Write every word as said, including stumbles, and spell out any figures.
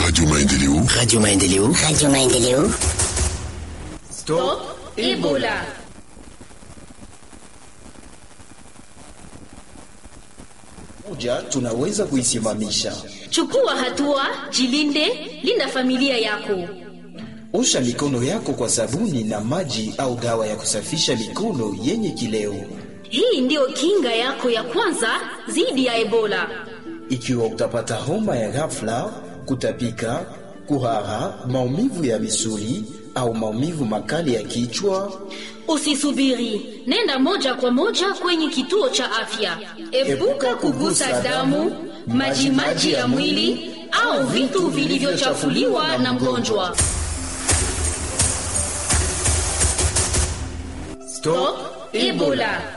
Radio Maendeleo. Radio Maendeleo. Radio Maendeleo. Stop Ebola. Moja tunaweza kuisimamisha. Chukua hatua, jilinde, linda familia yako. Osha mikono yako kwa sabuni na maji au dawa ya kusafisha mikono yenye kileo. Hii ndio kinga yako ya kwanza dhidi ya Ebola. Ikiwa utapata homa ya ghafla, kutapika, kuhara, maumivu ya misuli au maumivu makali ya kichwa, usisubiri, nenda moja kwa moja kwenye kituo cha afya. Epuka kugusa damu, maji maji ya mwili au vitu vilivyochafuliwa na mgonjwa. Stop Ebola.